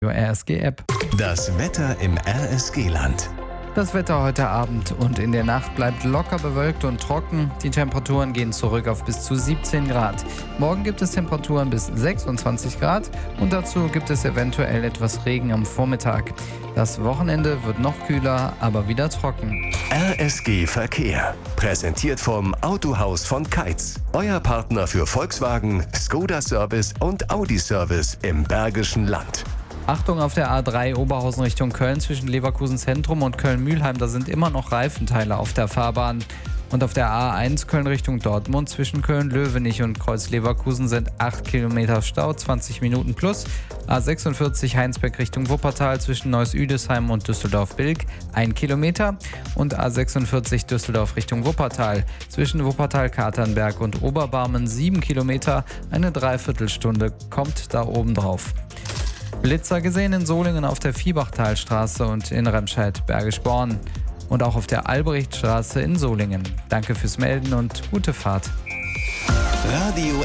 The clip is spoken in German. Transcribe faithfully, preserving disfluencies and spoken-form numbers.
R S G-App. Das Wetter im R S G-Land. Das Wetter heute Abend und in der Nacht bleibt locker bewölkt und trocken. Die Temperaturen gehen zurück auf bis zu siebzehn Grad. Morgen gibt es Temperaturen bis sechsundzwanzig Grad und dazu gibt es eventuell etwas Regen am Vormittag. Das Wochenende wird noch kühler, aber wieder trocken. R S G Verkehr. Präsentiert vom Autohaus von Keitz. Euer Partner für Volkswagen, Skoda Service und Audi Service im Bergischen Land. Achtung auf der A drei Oberhausen Richtung Köln zwischen Leverkusen Zentrum und Köln-Mühlheim. Da sind immer noch Reifenteile auf der Fahrbahn. Und auf der A eins Köln Richtung Dortmund zwischen Köln-Löwenich und Kreuz-Leverkusen sind acht Kilometer Stau, zwanzig Minuten plus. A sechsundvierzig Heinsberg Richtung Wuppertal zwischen Neuss-Üdesheim und Düsseldorf-Bilk ein Kilometer. Und A sechsundvierzig Düsseldorf Richtung Wuppertal zwischen Wuppertal-Katernberg und Oberbarmen sieben Kilometer. Eine Dreiviertelstunde kommt da oben drauf. Blitzer gesehen in Solingen auf der Viehbachtalstraße und in Remscheid-Bergisch-Born. Und auch auf der Albrechtstraße in Solingen. Danke fürs Melden und gute Fahrt. Radio